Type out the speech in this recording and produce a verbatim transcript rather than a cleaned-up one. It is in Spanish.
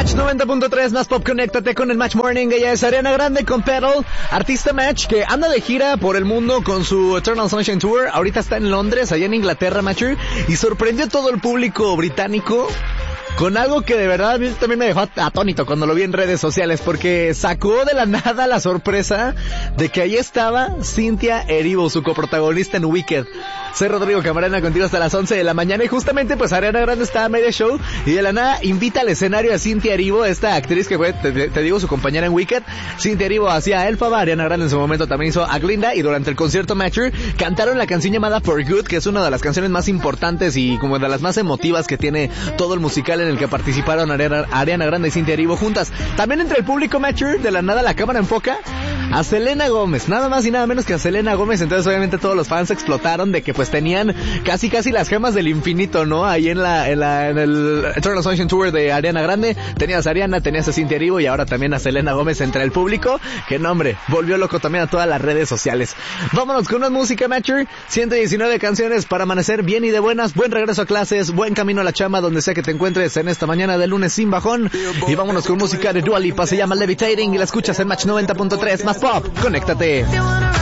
Match noventa punto tres, más pop, conéctate con el Match Morning. Ella es Ariana Grande con Pedal, artista Match que anda de gira por el mundo con su Eternal Sunshine Tour. Ahorita está en Londres, allá en Inglaterra, Matcher, y sorprendió a todo el público británico con algo que de verdad también me dejó atónito cuando lo vi en redes sociales, porque sacó de la nada la sorpresa de que ahí estaba Cynthia Erivo, su coprotagonista en Wicked. Soy Rodrigo Camarena, contigo hasta las once de la mañana, y justamente pues Ariana Grande está a medio show y de la nada invita al escenario a Cynthia Erivo, esta actriz que fue, te, te digo, su compañera en Wicked. Cynthia Erivo hacía a Elphaba, Ariana Grande en su momento también hizo a Glinda, y durante el concierto Matcher cantaron la canción llamada For Good, que es una de las canciones más importantes y como de las más emotivas que tiene todo el musical, en el que participaron Ariana, Ariana Grande y Cynthia Erivo juntas. También entre el público Matcher, de la nada la cámara enfoca a Selena Gómez, nada más y nada menos que a Selena Gómez. Entonces obviamente todos los fans explotaron de que pues tenían casi casi las gemas del infinito, ¿no? Ahí en la, en la, en el Eternal Sunshine Tour de Ariana Grande, tenías a Ariana, tenías a Cynthia Erivo y ahora también a Selena Gómez entre el público, que nombre, volvió loco también a todas las redes sociales. Vámonos con una música Matcher, ciento diecinueve canciones para amanecer bien y de buenas, buen regreso a clases, buen camino a la chamba, donde sea que te encuentres en esta mañana de lunes sin bajón. Y vámonos con música de Dua Lipa, se llama Levitating y la escuchas en Match noventa punto tres, más pop, conéctate.